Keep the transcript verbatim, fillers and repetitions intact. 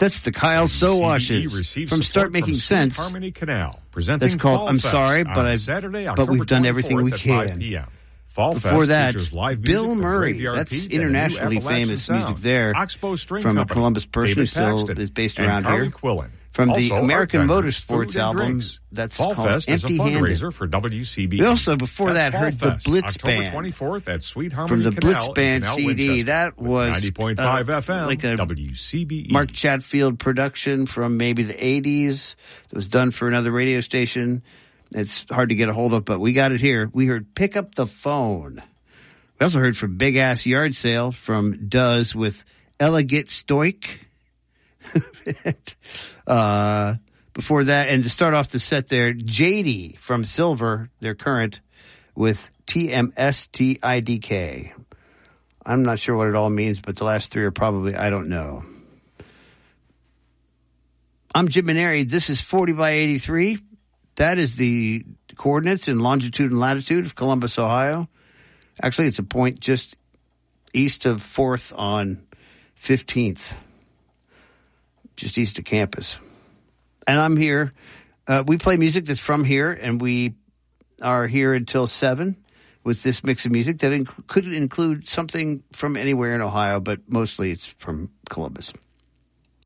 That's the Kyle Sowashes from Start Making from Sense. Harmony Canal, presenting That's called Fall I'm Fest Sorry, but I Saturday, but we've done everything we can. Fall Before Fest that, features live Bill music from Murray. Graveyard That's Pete and the new internationally Appalachian famous Sound. music there Oxbow String from a Company, Columbus person who David still Paxton, is based and around Carly here. Quillen. From the Also, American Art Vendors, Motorsports Food and album, Drinks. that's Fall called Fest is a Empty-Handed. fundraiser for W C B. We also, before That's that, heard Fall the Fest, Blitz October Band. twenty-fourth at Sweet Harmony From the Canal Blitz in Band Canal, C D. Winchester, That was ninety point five uh, F M, like a W C B E. Mark Chatfield production from maybe the eighties. It was done for another radio station. It's hard to get a hold of, but we got it here. We heard Pick Up the Phone. We also heard from Big Ass Yard Sale from Duz with Elegant Stoic. uh, before that, and to start off the set there, J D from Silver, their current, with T M S T I D K. I'm not sure what it all means, but the last three are probably, I don't know. I'm Jim Maneri. This is forty by eighty-three. That is the coordinates in longitude and latitude of Columbus, Ohio. Actually, it's a point just east of fourth on fifteenth, just east of campus. And I'm here. Uh, we play music that's from here, and we are here until seven with this mix of music that inc- could include something from anywhere in Ohio, but mostly it's from Columbus.